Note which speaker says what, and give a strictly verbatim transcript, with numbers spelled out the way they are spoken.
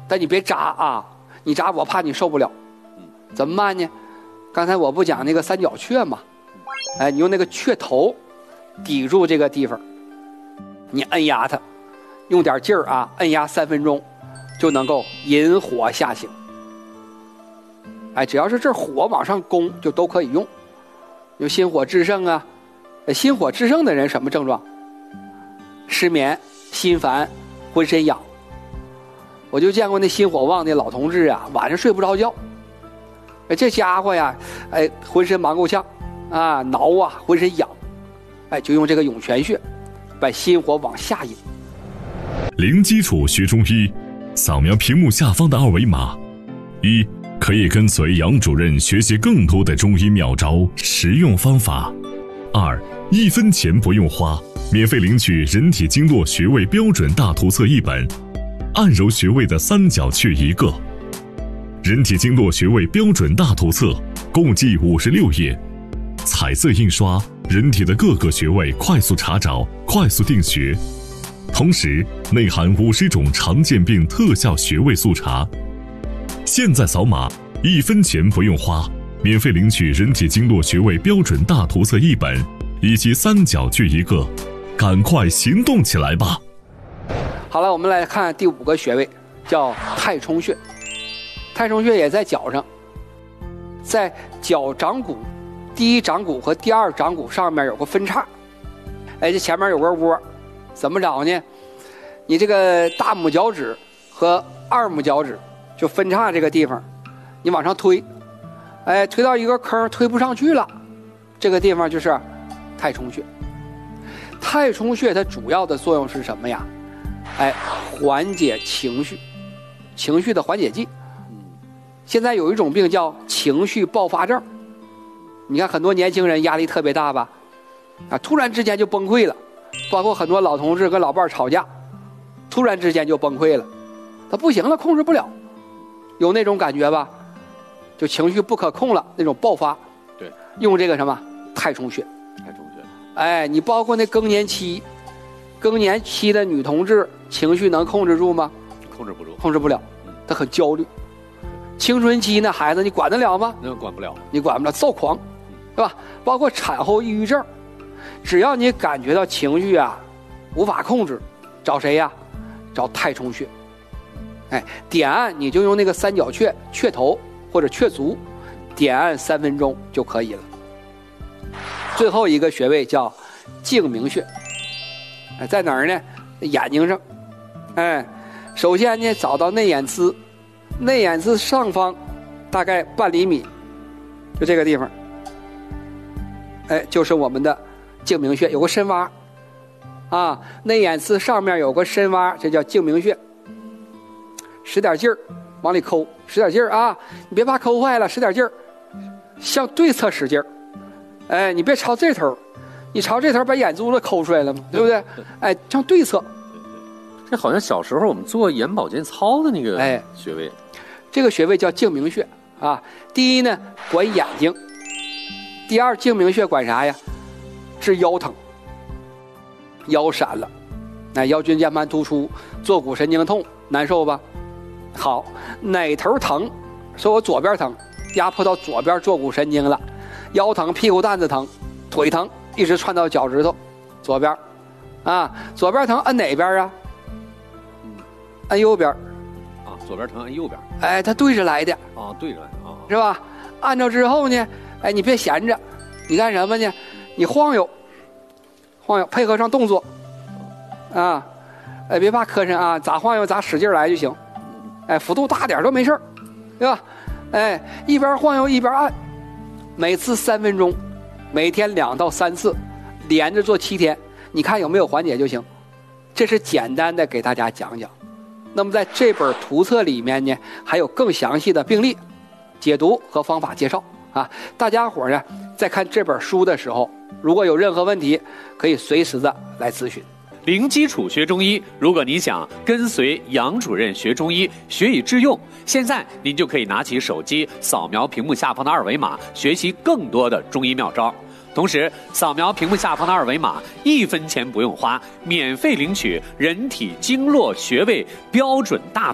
Speaker 1: 但你别扎啊，你扎我怕你受不了。怎么办呢？刚才我不讲那个三角雀吗？哎，你用那个雀头抵住这个地方，你按压它，用点劲儿啊，按压三分钟，就能够引火下行。哎，只要是这火往上攻，就都可以用。有心火炽盛啊，心火炽盛的人什么症状？失眠、心烦、浑身痒。我就见过那心火旺的老同志啊，晚上睡不着觉。哎，这家伙呀，哎，浑身忙够呛啊，挠啊，浑身痒。哎，就用这个涌泉穴，把心火往下引。
Speaker 2: 零基础学中医，扫描屏幕下方的二维码。一，可以跟随杨主任学习更多的中医妙招、实用方法。二，一分钱不用花，免费领取人体经络穴位标准大图册一本，按揉穴位的三角穴一个。人体经络穴位标准大图册共计五十六页，彩色印刷，人体的各个穴位快速查找，快速定穴。同时内含五十种常见病特效穴位速查。现在扫码，一分钱不用花，免费领取人体经络穴位标准大图册一本，以及三角穴一个，赶快行动起来吧！
Speaker 1: 好了，我们来看第五个穴位，叫太冲穴。太冲穴也在脚上，在脚掌骨第一掌骨和第二掌骨上面有个分叉。哎，这前面有个窝，怎么找呢？你这个大拇脚趾和二拇脚趾就分叉这个地方，你往上推，哎，推到一个坑推不上去了，这个地方就是太冲穴。太冲穴它主要的作用是什么呀？哎，缓解情绪，情绪的缓解剂。现在有一种病叫情绪爆发症，你看很多年轻人压力特别大吧，啊，突然之间就崩溃了，包括很多老同志跟老伴吵架，突然之间就崩溃了，他不行了，控制不了，有那种感觉吧？就情绪不可控了，那种爆发。
Speaker 3: 对，
Speaker 1: 用这个什么太冲穴。
Speaker 3: 太冲穴。
Speaker 1: 哎，你包括那更年期，更年期的女同志情绪能控制住吗？
Speaker 3: 控制不住，
Speaker 1: 控制不了，她很焦虑。青春期那孩子你管得了吗？
Speaker 3: 那管不了，
Speaker 1: 你管不了，躁狂，对吧？包括产后抑郁症，只要你感觉到情绪啊无法控制，找谁呀？找太冲穴。哎，点按你就用那个三角穴穴头或者穴足，点按三分钟就可以了。最后一个穴位叫睛明穴，哎，在哪儿呢？眼睛上。哎，首先呢找到内眼眦。内眼眦上方大概半厘米，就这个地方，哎，就是我们的睛明穴，有个深洼啊。内眼眦上面有个深洼，这叫睛明穴。使点劲儿往里抠，使点劲儿啊，你别怕抠坏了，使点劲儿，向对侧使劲儿。哎，你别朝这头，你朝这头把眼珠子抠出来了嘛，对不对？哎，向对侧。
Speaker 3: 这好像小时候我们做眼保健操的那个
Speaker 1: 哎
Speaker 3: 穴位。
Speaker 1: 这个穴位叫睛明穴啊。第一呢，管眼睛；第二，睛明穴管啥呀？治腰疼，腰闪了，那腰椎间盘突出，坐骨神经痛，难受吧？好，哪头疼？说我左边疼，压迫到左边坐骨神经了，腰疼、屁股蛋子疼、腿疼，一直窜到脚趾头，左边，啊，左边疼按哪边啊？按右边。
Speaker 3: 啊，左边疼按右边。
Speaker 1: 哎，它对着来的。
Speaker 3: 啊，对着来啊，
Speaker 1: 是吧？按照之后呢，哎，你别闲着，你干什么呢？你晃悠，晃悠，配合上动作，啊，哎，别怕磕碜啊，咋晃悠咋使劲来就行，哎，幅度大点都没事，对吧？哎，一边晃悠一边按，每次三分钟，每天两到三次，连着做七天，你看有没有缓解就行。这是简单的给大家讲讲。那么在这本图册里面呢，还有更详细的病例解读和方法介绍啊。大家伙呢在看这本书的时候，如果有任何问题，可以随时的来咨询。
Speaker 4: 零基础学中医，如果你想跟随杨主任学中医，学以致用，现在您就可以拿起手机，扫描屏幕下方的二维码，学习更多的中医妙招。同时，扫描屏幕下方的二维码，一分钱不用花，免费领取人体经络穴位标准大